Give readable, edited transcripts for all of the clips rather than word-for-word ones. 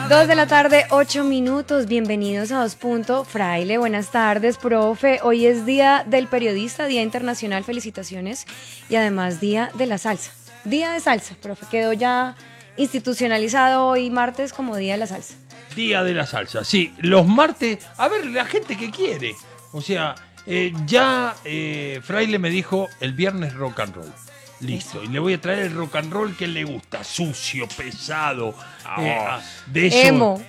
2 de la tarde, 8 minutos. Bienvenidos a 2 Fraile, buenas tardes, profe. Hoy es Día del Periodista, Día Internacional, felicitaciones. Y además Día de la Salsa. Día de Salsa, profe. Quedó ya institucionalizado hoy martes como Día de la Salsa. Día de la Salsa, sí. Los martes, a ver, la gente que quiere. O sea, Fraile me dijo el viernes rock and roll. Listo, y le voy a traer el rock and roll que le gusta, sucio, pesado, de eso,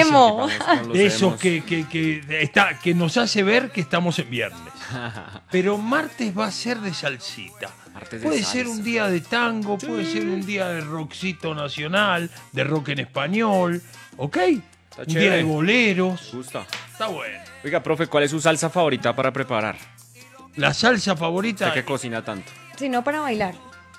de esos que nos hace ver que estamos en viernes. Pero martes va a ser de salsita. Puede ser un día de tango, puede ser un día de rockcito nacional, de rock en español, ¿ok? Está un chévere. Día de boleros. Gusta. Está bueno. Oiga, profe, ¿cuál es su salsa favorita para preparar? La salsa favorita. ¿Usted que cocina tanto? Si no, para bailar.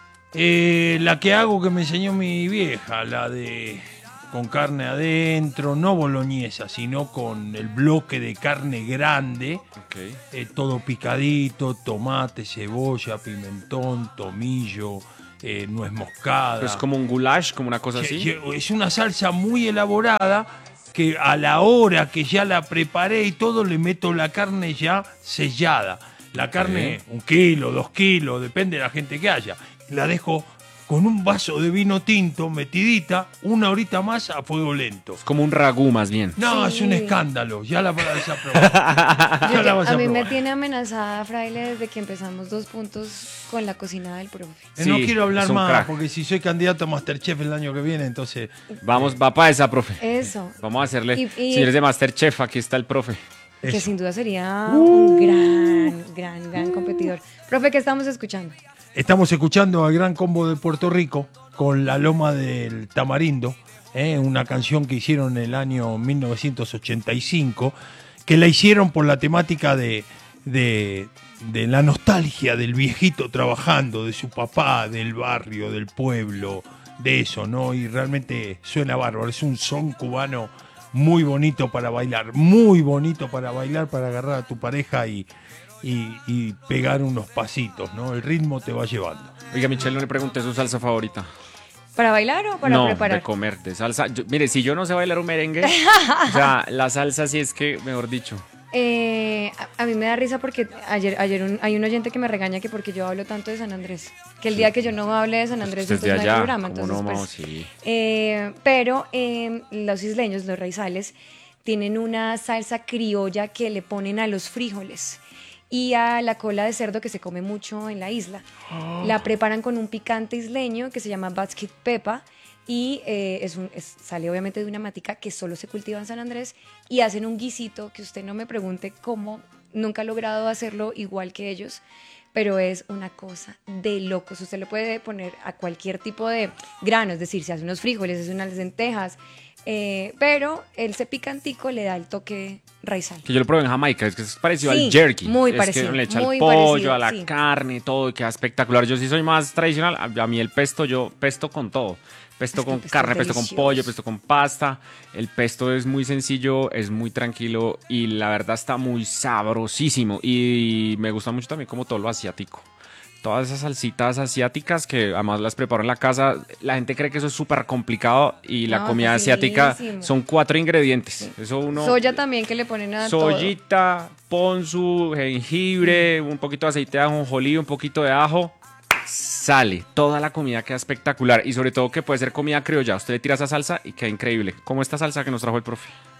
La que hago que me enseñó mi vieja, la de con carne adentro, no boloñesa, sino con el bloque de carne grande, todo picadito, tomate, cebolla, pimentón, tomillo, nuez moscada. ¿Es como un goulash, como una cosa así? Es una salsa muy elaborada que a la hora que ya la preparé y todo le meto la carne ya sellada. La carne, 1 kilo, 2 kilos, depende de la gente que haya. La dejo con un vaso de vino tinto metidita 1 horita más a fuego lento. Es como un ragú más bien. Sí. No, es un escándalo. Ya la vas a probar. A mí me tiene amenazada, Fraile, desde que empezamos 2 con la cocina del profe. No Sí, quiero hablar es un más, crack. porque si soy candidato a Masterchef el año que viene, entonces... Vamos, va para esa, profe. Eso. Vamos a hacerle. Y- Señores de Masterchef, aquí está el profe. Que Eso. sin duda sería un gran competidor. Profe, ¿qué estamos escuchando? Estamos escuchando al Gran Combo de Puerto Rico con La Loma del Tamarindo, una canción que hicieron en el año 1985, que la hicieron por la temática de la nostalgia del viejito trabajando, de su papá, del barrio, del pueblo, de eso, ¿no? Y realmente suena bárbaro, es un son cubano muy bonito para bailar, para agarrar a tu pareja y pegar unos pasitos, ¿no? El ritmo te va llevando. Oiga, Michelle, no le pregunté su salsa favorita. ¿Para bailar o para no, preparar? de comer, de salsa. Mire, si yo no sé bailar un merengue, o sea, la salsa sí es que, mejor dicho. A mí me da risa porque ayer hay un oyente que me regaña que porque yo hablo tanto de San Andrés, que el día que yo no hable de San Andrés, Usted es de entonces no hay allá, programa. ¿cómo Entonces, no, pues, Mao? Sí. pero los isleños, los raizales, tienen una salsa criolla que le ponen a los frijoles y a la cola de cerdo que se come mucho en la isla. La preparan con un picante isleño que se llama basket pepa y sale obviamente de una matica que solo se cultiva en San Andrés y hacen un guisito que usted no me pregunte cómo, nunca he logrado hacerlo igual que ellos, pero es una cosa de locos. Usted le puede poner a cualquier tipo de grano, es decir, se hace unos frijoles, se hace unas lentejas, pero ese picantico le da el toque raizal. Que yo lo probé en Jamaica, es que es parecido Sí, al jerky. muy es parecido, que le echa muy el pollo, parecido, a la sí. carne, todo, y queda espectacular. Yo sí soy más tradicional, a mí el pesto, yo pesto con todo. Pesto Es que con el pesto carne, es pesto con delicioso. pollo, pesto con pasta. El pesto es muy sencillo, es muy tranquilo y la verdad está muy sabrosísimo. Y me gusta mucho también como todo lo asiático. Todas esas salsitas asiáticas que además las preparo en la casa, la gente cree que eso es súper complicado y la No, comida asiática facilísimo. son 4 ingredientes. Eso uno... Soya también que le ponen a todo. Soyita, ponzu, jengibre, un poquito de aceite de ajonjolí, un poquito de ajo. Sale, toda la comida queda espectacular y sobre todo que puede ser comida criolla. Usted le tira esa salsa y queda increíble. Como esta salsa que nos trajo el profe.